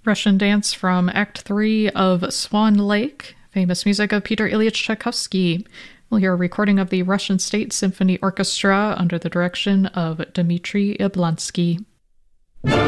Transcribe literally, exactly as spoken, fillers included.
Russian dance from Act three of Swan Lake, famous music of Peter Ilyich Tchaikovsky. We'll hear a recording of the Russian State Symphony Orchestra under the direction of Dmitry Yablonsky.